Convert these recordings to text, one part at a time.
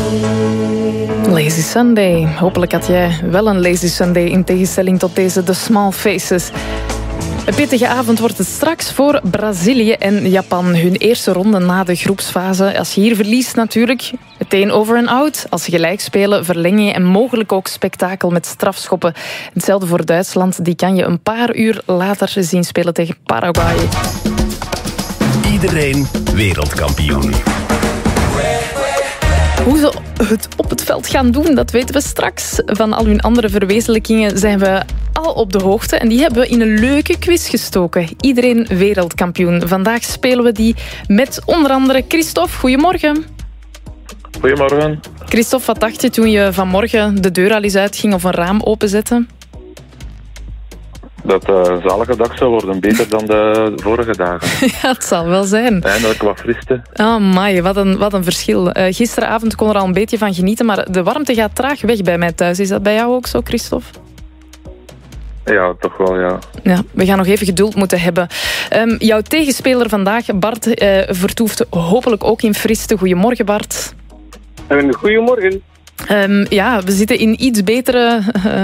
Lazy Sunday. Hopelijk had jij wel een Lazy Sunday in tegenstelling tot deze The Small Faces. Een pittige avond wordt het straks voor Brazilië en Japan. Hun eerste ronde na de groepsfase. Als je hier verliest natuurlijk, meteen over en out. Als ze gelijk spelen, verleng je en mogelijk ook spektakel met strafschoppen. Hetzelfde voor Duitsland. Die kan je een paar uur later zien spelen tegen Paraguay. Iedereen wereldkampioen. Hoe ze het op het veld gaan doen, dat weten we straks. Van al hun andere verwezenlijkingen zijn we al op de hoogte. En die hebben we in een leuke quiz gestoken. Iedereen wereldkampioen. Vandaag spelen we die met onder andere Christophe. Goedemorgen. Goedemorgen. Christophe, wat dacht je toen je vanmorgen de deur al eens uitging of een raam openzette? Dat een zalige dag zou worden, beter dan de vorige dagen. Ja, het zal wel zijn. Eindelijk wat friste. Amai, wat een verschil. Gisteravond kon er al een beetje van genieten, maar de warmte gaat traag weg bij mij thuis. Is dat bij jou ook zo, Christophe? Ja, toch wel, ja. Ja, we gaan nog even geduld moeten hebben. Jouw tegenspeler vandaag, Bart, vertoeft hopelijk ook in Friste. Goedemorgen, Bart. Goedemorgen. Ja, we zitten in iets betere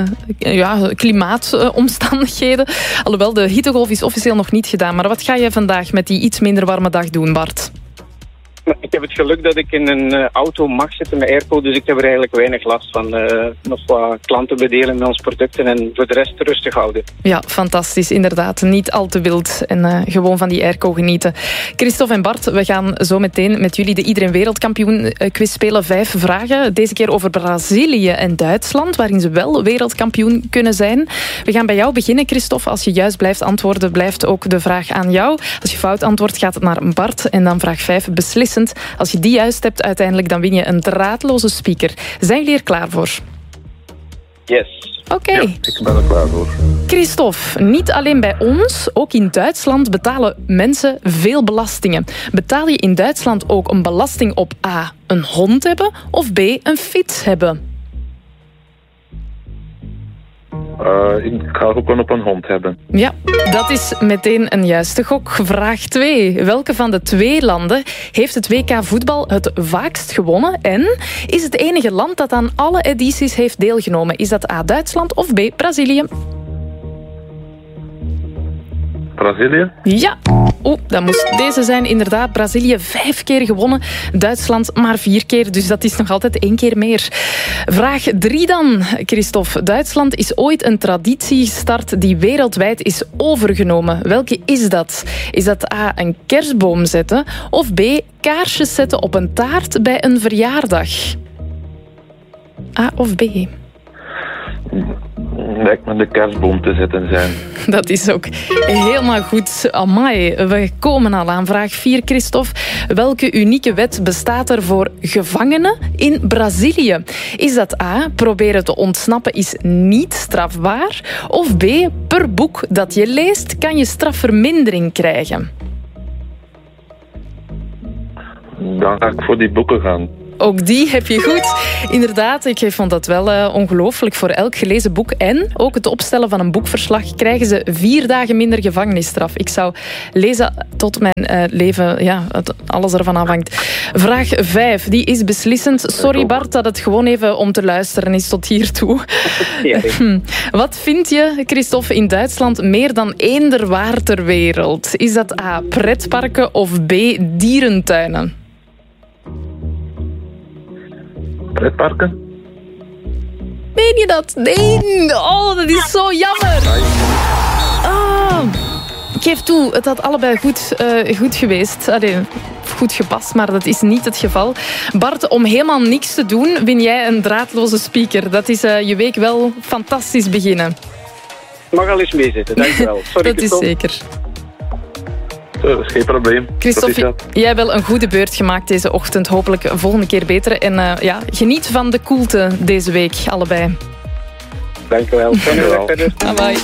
klimaatomstandigheden. Alhoewel, de hittegolf is officieel nog niet gedaan. Maar wat ga je vandaag met die iets minder warme dag doen, Bart? Ik heb het geluk dat ik in een auto mag zitten met airco, dus ik heb er eigenlijk weinig last van. Nog wat klanten bedelen met onze producten en voor de rest rustig houden. Ja, fantastisch, inderdaad. Niet al te wild en gewoon van die airco genieten. Christophe en Bart, we gaan zo meteen met jullie de Iedereen Wereldkampioen quiz spelen. 5 vragen, deze keer over Brazilië en Duitsland, waarin ze wel wereldkampioen kunnen zijn. We gaan bij jou beginnen, Christophe. Als je juist blijft antwoorden, blijft ook de vraag aan jou. Als je fout antwoordt, gaat het naar Bart. En dan vraag 5, beslissend. Als je die juist hebt uiteindelijk, dan win je een draadloze speaker. Zijn jullie er klaar voor? Yes. Oké. Ja, ik ben er klaar voor. Christophe, niet alleen bij ons, ook in Duitsland betalen mensen veel belastingen. Betaal je in Duitsland ook een belasting op A, een hond hebben of B, een fiets hebben? Ik ga ook wel op een hond hebben. Ja, dat is meteen een juiste gok. Vraag 2. Welke van de 2 landen heeft het WK voetbal het vaakst gewonnen? En is het enige land dat aan alle edities heeft deelgenomen? Is dat A, Duitsland of B, Brazilië? Brazilië? Ja. Dat moest deze zijn. Inderdaad, Brazilië 5 keer gewonnen. Duitsland maar 4 keer. Dus dat is nog altijd 1 keer meer. Vraag 3 dan, Christophe. Duitsland is ooit een traditie gestart die wereldwijd is overgenomen. Welke is dat? Is dat A, een kerstboom zetten? Of B, kaarsjes zetten op een taart bij een verjaardag? A of B? Lijkt me de kerstboom te zetten zijn. Dat is ook helemaal goed. Amai, we komen al aan vraag 4, Christophe. Welke unieke wet bestaat er voor gevangenen in Brazilië? Is dat A, proberen te ontsnappen is niet strafbaar? Of B, per boek dat je leest kan je strafvermindering krijgen? Dan ga ik voor die boeken gaan. Ook die heb je goed. Inderdaad, ik vond dat wel ongelooflijk. Voor elk gelezen boek en ook het opstellen van een boekverslag krijgen ze 4 dagen minder gevangenisstraf. Ik zou lezen tot mijn leven, ja, alles ervan afhangt. Vraag 5, die is beslissend. Sorry Bart dat het gewoon even om te luisteren is tot hiertoe. Ja, Wat vind je, Christophe, in Duitsland meer dan eender waar ter wereld? Is dat A, pretparken of B, dierentuinen? Pretparken? Meen je dat? Nee! Oh, dat is zo jammer! Ik geef toe, het had allebei goed geweest. Allee, goed gepast, maar dat is niet het geval. Bart, om helemaal niks te doen, win jij een draadloze speaker. Dat is je week wel fantastisch beginnen. Mag al eens meezitten, dankjewel. Sorry, dat is zeker. Dat is geen probleem. Christophe, jij hebt wel een goede beurt gemaakt deze ochtend. Hopelijk volgende keer beter. En geniet van de koelte deze week, allebei. Dankjewel. Bye bye.